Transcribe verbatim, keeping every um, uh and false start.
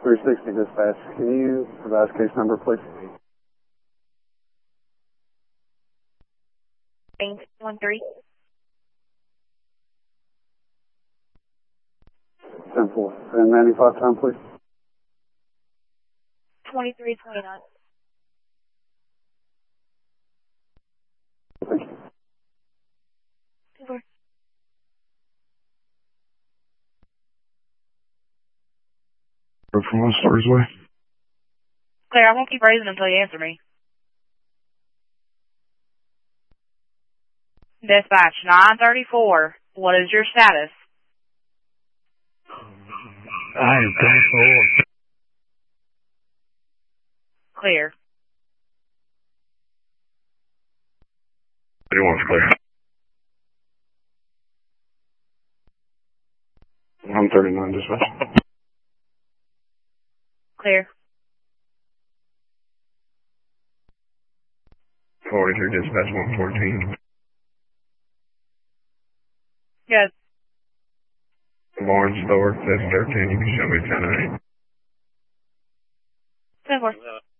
three sixty dispatch. Can you provide case number, please? one three. ten four. And ninety-five time, please. twenty-three twenty-nine. Thank you. Super. From West Stars Way. Claire, I won't keep raising until you answer me. Dispatch nine thirty-four. What is your status? I am ten four. Clear. Anyone's clear. one thirty-nine dispatch. Clear. forty-three dispatch one fourteen. Good. Lawrence door, seven thirteen. You can show me ten eight. ten four.